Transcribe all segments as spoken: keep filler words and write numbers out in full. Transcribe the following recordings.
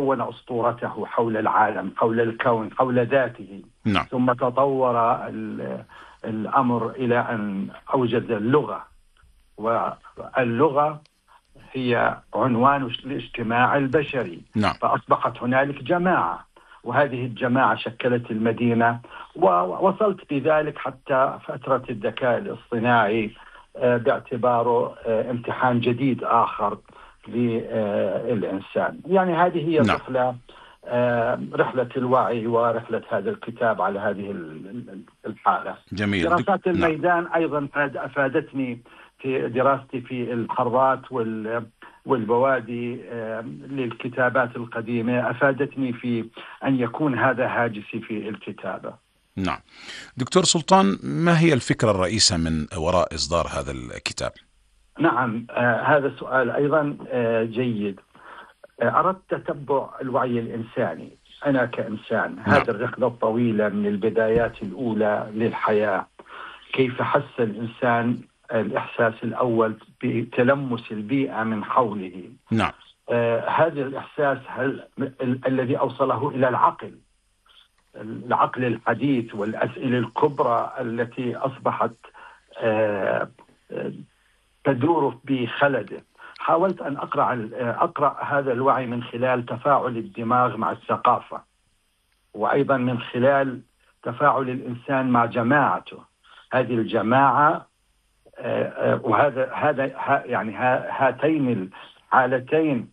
كون أسطورته حول العالم، حول الكون، حول ذاته. نعم. ثم تطور الأمر إلى أن أوجد اللغة، واللغة هي عنوان الاجتماع البشري. نعم. فأصبحت هنالك جماعة، وهذه الجماعة شكلت المدينة، ووصلت بذلك حتى فترة الذكاء الاصطناعي باعتباره امتحان جديد آخر للإنسان. يعني هذه هي نعم. رحلة رحلة الوعي ورحلة هذا الكتاب على هذه الحالة. جميل. دراسات الميدان نعم. أيضا أفادتني في دراستي في القارات والبوادي للكتابات القديمة، أفادتني في أن يكون هذا هاجسي في الكتابة. نعم. دكتور سلطان، ما هي الفكرة الرئيسة من وراء إصدار هذا الكتاب؟ نعم، آه هذا السؤال أيضا آه جيد. آه أردت تتبع الوعي الإنساني. أنا كإنسان، نعم. هذه الرحلة الطويلة من البدايات الأولى للحياة، كيف حس الإنسان الإحساس الأول بتلمس البيئة من حوله. نعم. آه هذا الإحساس هل ال الذي أوصله إلى العقل العقل الحديث والأسئلة الكبرى التي أصبحت آه آه تدور بخلده. حاولت أن أقرأ, أقرأ هذا الوعي من خلال تفاعل الدماغ مع الثقافة، وأيضا من خلال تفاعل الإنسان مع جماعته. هذه الجماعة وهذا هذا يعني هاتين الحالتين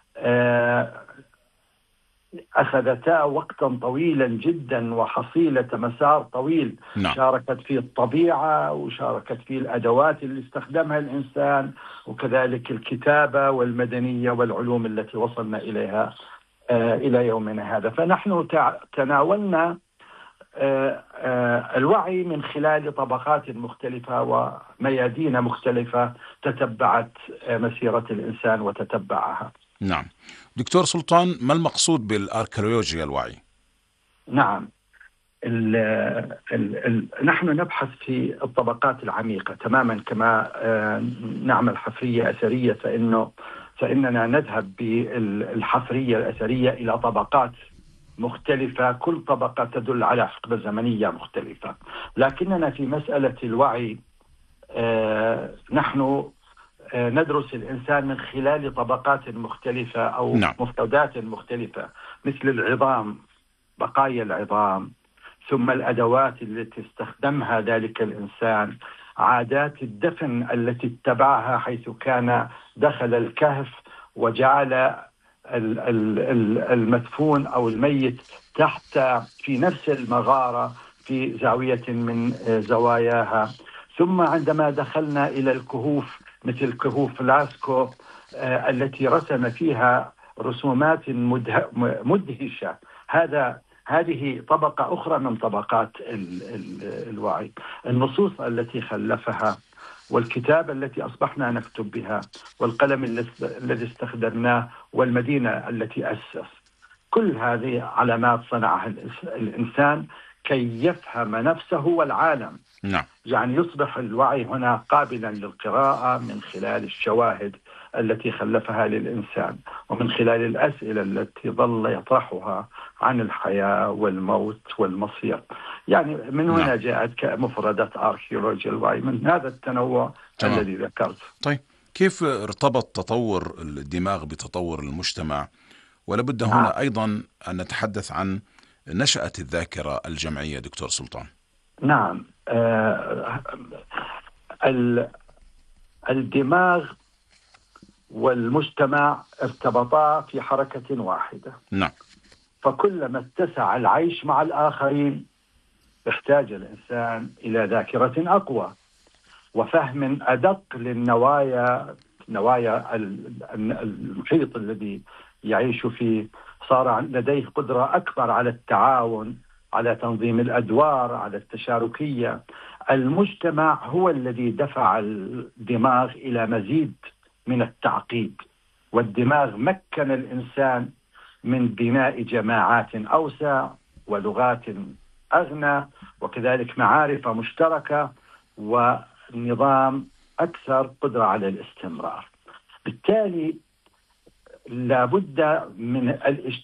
أخذتا وقتا طويلا جدا وحصيلة مسار طويل. نعم. شاركت فيه الطبيعة، وشاركت فيه الأدوات اللي استخدمها الإنسان، وكذلك الكتابة والمدنية والعلوم التي وصلنا إليها آه إلى يومنا هذا. فنحن تناولنا آه آه الوعي من خلال طبقات مختلفة وميادين مختلفة تتبعت آه مسيرة الإنسان وتتبعها. نعم. دكتور سلطان، ما المقصود بالأركيولوجيا الوعي؟ نعم، ال ال ال نحن نبحث في الطبقات العميقة تماما كما نعمل حفرية أثرية، فإنه فإننا نذهب بالحفرية الأثرية إلى طبقات مختلفة، كل طبقة تدل على حقبة زمنية مختلفة. لكننا في مسألة الوعي نحن ندرس الإنسان من خلال طبقات مختلفة أو نعم. مفردات مختلفة، مثل العظام، بقايا العظام، ثم الأدوات التي استخدمها ذلك الإنسان، عادات الدفن التي اتبعها، حيث كان دخل الكهف وجعل المدفون أو الميت تحت في نفس المغارة في زاوية من زواياها. ثم عندما دخلنا إلى الكهوف مثل كهوف لاسكو آه التي رسم فيها رسومات مدهشة، هذا هذه طبقة أخرى من طبقات ال ال الوعي. النصوص التي خلفها، والكتاب التي أصبحنا نكتب بها، والقلم الذي استخدمناه، والمدينة التي أسس، كل هذه علامات صنعها الإنسان كي يفهم نفسه والعالم. نعم. يعني يصبح الوعي هنا قابلا للقراءة من خلال الشواهد التي خلفها للإنسان، ومن خلال الأسئلة التي ظل يطرحها عن الحياة والموت والمصير. يعني من هنا نعم. جاءت كمفردات أركيولوجيا الوعي، من هذا التنوع تمام. الذي ذكرت. طيب، كيف ارتبط تطور الدماغ بتطور المجتمع؟ ولابد هنا نعم. أيضا أن نتحدث عن نشأة الذاكرة الجمعية دكتور سلطان. نعم. آه الدماغ والمجتمع ارتبطا في حركة واحدة. نعم. فكلما اتسع العيش مع الآخرين احتاج الإنسان إلى ذاكرة أقوى وفهم أدق للنوايا نوايا المحيط الذي يعيش فيه. صار لديه قدرة أكبر على التعاون، على تنظيم الأدوار، على التشاركية. المجتمع هو الذي دفع الدماغ إلى مزيد من التعقيد، والدماغ مكن الإنسان من بناء جماعات أوسع ولغات أغنى، وكذلك معارف مشتركة ونظام أكثر قدرة على الاستمرار. بالتالي لابد من